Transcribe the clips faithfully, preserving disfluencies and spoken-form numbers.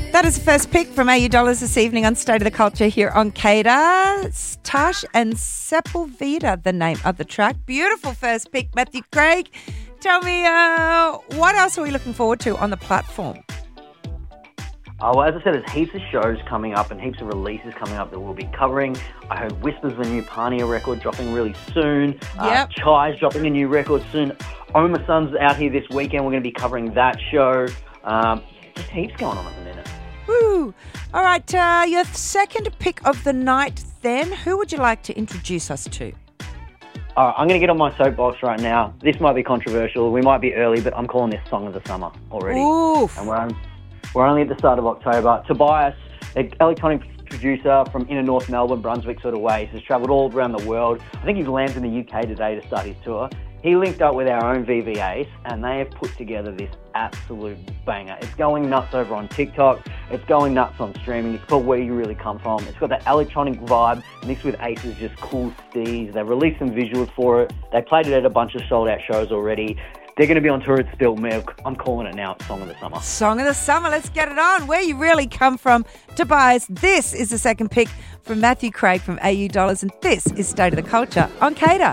That is the first pick from A U Dollars this evening on State of the Culture here on C A D A. It's Tash and Sepulveda, the name of the track. Beautiful first pick, Matthew Craig. Tell me, uh, what else are we looking forward to on the platform? Oh, well, as I said, there's heaps of shows coming up and heaps of releases coming up that we'll be covering. I heard Whispers, the new Pania record, dropping really soon. Yep. Uh, Chai's dropping a new record soon. Oma Sun's out here this weekend. We're going to be covering that show. Um, just heaps going on at the minute. Woo! All right, uh, your second pick of the night then. Who would you like to introduce us to? All right, I'm going to get on my soapbox right now. This might be controversial. We might be early, but I'm calling this Song of the Summer already. Oof. And we're on, we're only at the start of October. Tobias, an electronic producer from inner North Melbourne, Brunswick sort of ways, has travelled all around the world. I think he's landed in the U K today to start his tour. He linked up with our own V V As and they have put together this absolute banger. It's going nuts over on TikTok. It's going nuts on streaming. It's called Where You Really Come From. It's got that electronic vibe mixed with Ace's just cool steez. They've released some visuals for it. They played it at a bunch of sold out shows already. They're going to be on tour at Spilt Milk. I'm calling it now. It's Song of the Summer. Song of the Summer. Let's get it on. Where You Really Come From. Tobias, this is the second pick from Matthew Craig from A U Dollars, and this is State of the Culture on C A D A.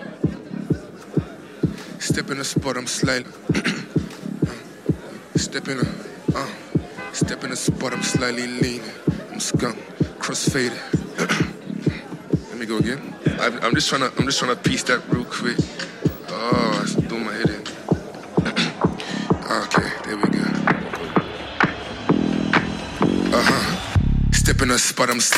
Step in the spot, I'm slightly. Step in the, uh, step in the spot, I'm slightly leaning. I'm skunk, crossfaded. Let me go again. I, I'm just trying to, I'm just trying to piece that real quick. Oh, I threw my head in. Okay, there we go. Uh huh. Step in the spot, I'm.